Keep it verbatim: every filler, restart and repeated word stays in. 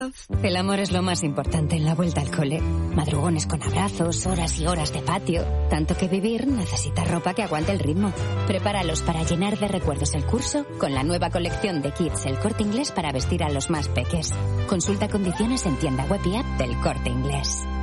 El amor es lo más importante en la vuelta al cole. Madrugones con abrazos, horas y horas de patio. Tanto que vivir necesita ropa que aguante el ritmo. Prepáralos para llenar de recuerdos el curso con la nueva colección de Kids El Corte Inglés para vestir a los más peques. Consulta condiciones en tienda web y app del Corte Inglés.